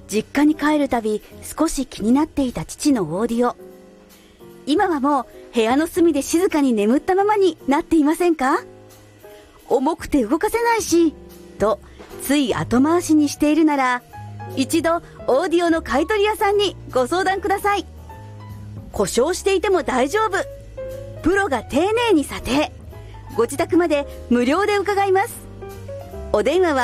実家に帰るたび少し気になっていた父のオーディオ。今はもう部屋の隅で静かに眠ったままになっていませんか？重くて動かせないし、とつい後回しにしているなら、一度オーディオの買取屋さんにご相談ください。故障していても大丈夫。プロが丁寧に査定。ご自宅まで無料で伺います。お電話は